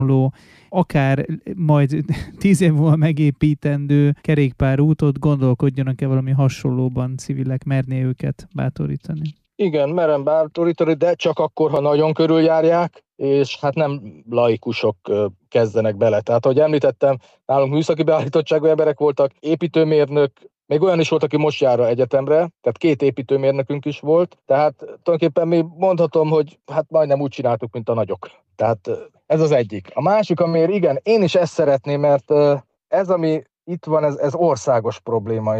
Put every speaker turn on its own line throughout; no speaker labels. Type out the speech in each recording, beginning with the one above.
akár majd 10 év múlva megépítendő kerékpárútot gondolkodjanak-e valami hasonlóban, civilek, merné őket bátorítani?
Igen, merem bátorítani, de csak akkor, ha nagyon körüljárják, és hát nem laikusok kezdenek bele. Tehát, ahogy említettem, nálunk műszaki beállítottságú emberek voltak, építőmérnök, még olyan is volt, aki most jár egyetemre, tehát 2 építőmérnökünk is volt, tehát tulajdonképpen mi mondhatom, hogy hát majdnem úgy csináltuk, mint a nagyok. Tehát ez az egyik. A másik, amiért igen, én is ezt szeretném, mert ez, ami itt van, ez országos probléma,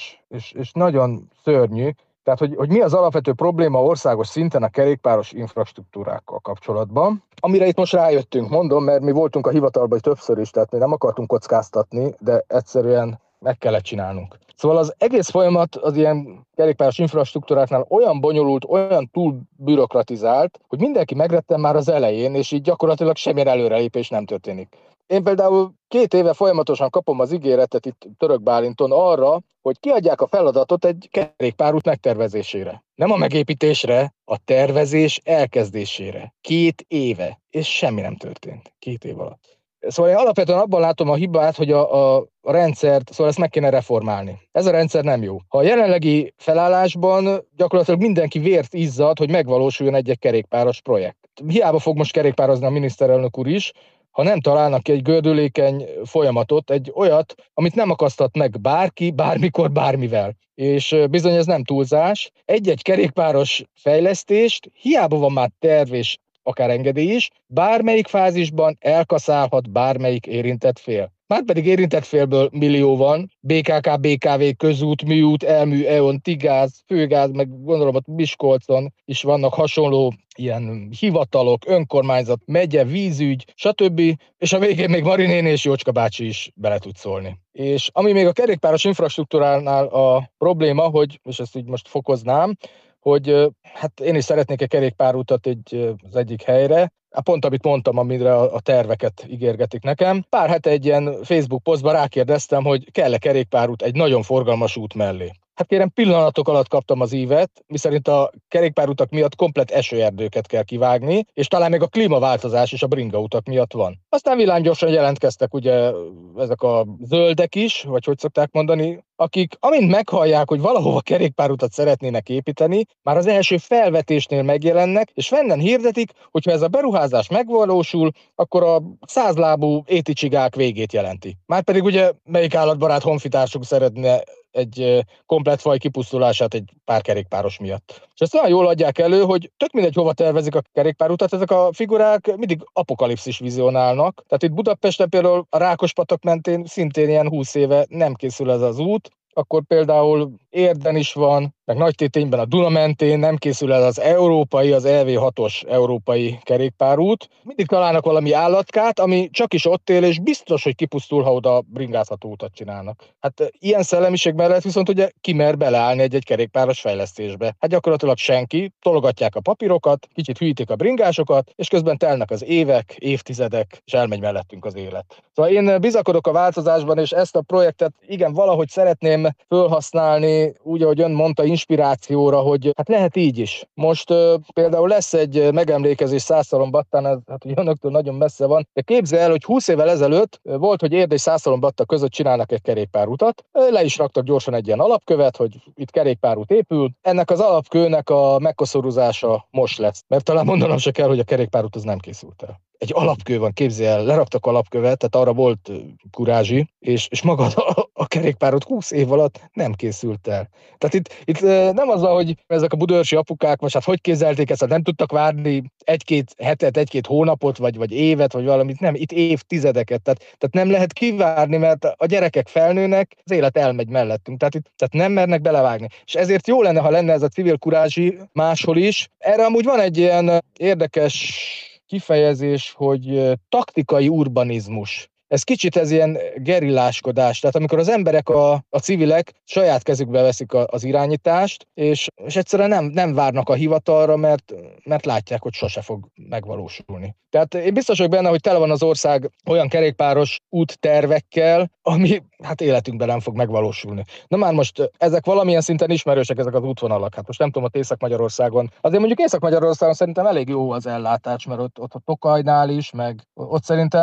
és nagyon szörnyű. Tehát, hogy mi az alapvető probléma országos szinten a kerékpáros infrastruktúrákkal kapcsolatban, amire itt most rájöttünk, mondom, mert mi voltunk a hivatalban többször is, tehát mi nem akartunk kockáztatni, de egyszerűen meg kellett csinálnunk. Szóval az egész folyamat az ilyen kerékpáros infrastruktúráknál olyan bonyolult, olyan túl bürokratizált, hogy mindenki megretten már az elején, és így gyakorlatilag semmilyen előrelépés nem történik. Én például 2 éve folyamatosan kapom az ígéretet itt Török Bálinton arra, hogy kiadják a feladatot egy kerékpárút megtervezésére. Nem a megépítésre, a tervezés elkezdésére. 2 éve. És semmi nem történt 2 év alatt. Szóval én alapvetően abban látom a hibát, hogy a rendszert, szóval ezt meg kéne reformálni. Ez a rendszer nem jó. Ha a jelenlegi felállásban gyakorlatilag mindenki vért izzad, hogy megvalósuljon egy kerékpáros projekt. Hiába fog most kerékpározni a miniszterelnök úr is, ha nem találnak ki egy gördülékeny folyamatot, egy olyat, amit nem akasztat meg bárki, bármikor, bármivel. És bizony ez nem túlzás. Egy-egy kerékpáros fejlesztést, hiába van már terv és akár engedély is, bármelyik fázisban elkaszálhat bármelyik érintett fél. Márpedig érintett félből millió van, BKK, BKV, közút, műút, elmű, EON, Tigáz, Főgáz, meg gondolom ott Miskolcon is vannak hasonló ilyen hivatalok, önkormányzat, megye, vízügy, stb. És a végén még Mari néni és Jócska bácsi is bele tud szólni. És ami még a kerékpáros infrastruktúránál a probléma, hogy, és ezt így most fokoznám, hogy hát én is szeretnék egy kerékpárutat az egyik helyre, pont amit mondtam, amire a terveket ígérgetik nekem. Pár hete egy ilyen Facebook posztban rákérdeztem, hogy kell-e kerékpárút egy nagyon forgalmas út mellé. Hát kérem, pillanatok alatt kaptam az ívet, miszerint a kerékpárutak miatt komplett esőerdőket kell kivágni, és talán még a klímaváltozás is a bringautak miatt van. Aztán villámgyorsan jelentkeztek ugye ezek a zöldek is, vagy hogy szokták mondani, akik amint meghallják, hogy valahova kerékpárutat szeretnének építeni, már az első felvetésnél megjelennek, és fennen hirdetik, hogy ha ez a beruházás megvalósul, akkor a 100 lábú éticsigák végét jelenti. Márpedig ugye melyik állatbarát honfitársuk szeretne egy komplett faj kipusztulását egy pár kerékpáros miatt. És ezt olyan jól adják elő, hogy tök mindegy, hova tervezik a kerékpárutat, ezek a figurák mindig apokalipszis vizionálnak. Tehát itt Budapesten például a Rákospatak mentén szintén ilyen 20 éve nem készül ez az út, akkor például Érden is van, meg Nagytétényben a Duna mentén nem készül el az európai, az LV6-os európai kerékpárút. Mindig találnak valami állatkát, ami csak is ott él, és biztos, hogy kipusztul, ha oda bringázható utat csinálnak. Hát ilyen szellemiség mellett viszont ugye ki mer beleállni egy kerékpáros fejlesztésbe. Hát gyakorlatilag senki, tologatják a papírokat, kicsit hűítik a bringásokat, és közben telnek az évek, évtizedek, és elmegy mellettünk az élet. Szóval én bizakodok a változásban, és ezt a projektet igen, valahogy szeretném felhasználni, úgy, ahogy ön mondta, inspirációra, hogy hát lehet így is. Most például lesz egy megemlékezés Szászalombattán, ez hát önöktől nagyon messze van, de képzelj el, hogy 20 évvel ezelőtt volt, hogy Érd és Szászalombatta között csinálnak egy kerékpárutat, le is raktak gyorsan egy ilyen alapkövet, hogy itt kerékpárút épül. Ennek az alapkőnek a megkoszoruzása most lesz, mert talán mondanom se kell, hogy a kerékpárút az nem készült el. Egy alapkő van, képzelj el, leraktak alapkövet, tehát arra volt kurázsi, és maga a kerékpárot 20 év alatt nem készült el. Tehát itt nem az, hogy ezek a budaörsi apukák most hát hogy kézelték ezt, hát nem tudtak várni 1-2 hetet, 1-2 hónapot, vagy évet, vagy valamit, nem, itt évtizedeket. Tehát nem lehet kivárni, mert a gyerekek felnőnek, az élet elmegy mellettünk, tehát nem mernek belevágni. És ezért jó lenne, ha lenne ez a civil kurázsi máshol is. Erre amúgy van egy ilyen érdekes kifejezés, hogy taktikai urbanizmus. ez kicsit ez ilyen gerilláskodás. Tehát amikor az emberek, a civilek saját kezükbe veszik az irányítást, és egyszerűen nem várnak a hivatalra, mert látják, hogy sose fog megvalósulni. Tehát én biztos vagyok benne, hogy tele van az ország olyan kerékpáros úttervekkel, ami hát életünkben nem fog megvalósulni. Na már most ezek valamilyen szinten ismerősek, ezek az útvonalak. Hát most nem tudom, ott Észak-Magyarországon. Azért mondjuk Észak-Magyarországon szerintem elég jó az ellátás, mert ott a Tokajnál is, meg ott szerintem